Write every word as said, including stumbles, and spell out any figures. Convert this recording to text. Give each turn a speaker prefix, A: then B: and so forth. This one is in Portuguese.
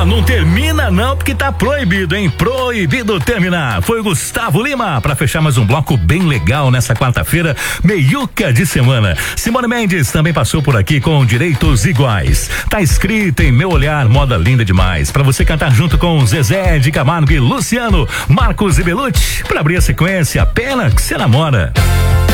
A: Ó, não termina não, porque tá proibido, hein? Proibido terminar. Foi o Gustavo Lima pra fechar mais um bloco bem legal nessa quarta-feira, meiuca de semana. Simone Mendes também passou por aqui com Direitos Iguais. Tá escrito em Meu Olhar, moda linda demais. Pra você cantar junto com Zezé de Camargo e Luciano, Marcos e Belucci, pra abrir a sequência, Pena que Você Namora.